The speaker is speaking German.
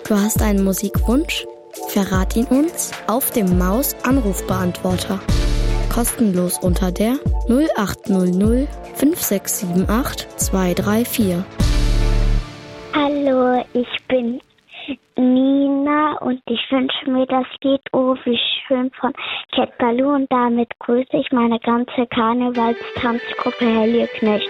Du hast einen Musikwunsch? Verrat ihn uns auf dem Maus-Anrufbeantworter. Kostenlos unter der 0800 5678 234. Hallo, ich bin Nina und ich wünsche mir das Lied Oh, wie schön von Cat Baloo und damit grüße ich meine ganze Karnevalstanzgruppe Herr Liebknecht.